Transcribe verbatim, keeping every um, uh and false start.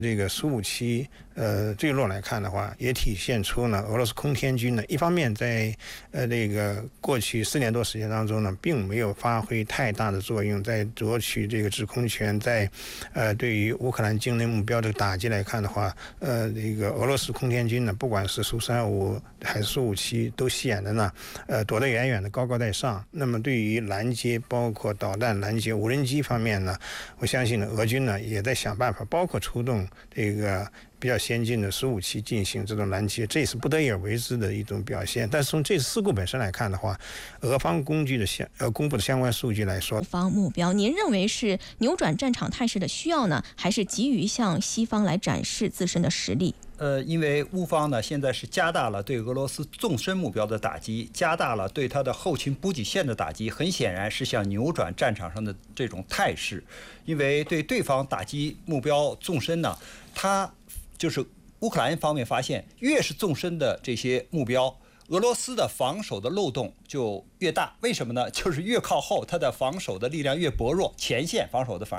这个苏五七呃坠落来看的话，也体现出呢俄罗斯空天军呢，一方面在呃这个过去四年多时间当中呢，并没有发挥太大的作用，在夺取这个制空权，在呃对于乌克兰境内目标的打击来看的话，呃这个俄罗斯空天军呢，不管是苏三五还是苏五七，都显得呢呃躲得远远的，高高在上。那么对于拦截，包括导弹拦截、无人机方面呢，我相信呢俄军呢也在想办法，包括出动这个比较先进的苏五七进行这种拦截，这也是不得已而为之的一种表现。但是从这次事故本身来看的话，俄方工具的相呃公布的相关数据来说， 方目标，您认为是扭转战场态势的需要呢，还是急于向西方来展示自身的实力？ 呃，因为乌方呢现在是加大了对俄罗斯纵深目标的打击，加大了对它的后勤补给线的打击，很显然是想扭转战场上的这种态势。因为对对方打击目标纵深呢，它就是乌克兰方面发现，越是纵深的这些目标，俄罗斯的防守的漏洞就越大。为什么呢？就是越靠后，它的防守的力量越薄弱，前线防守的反而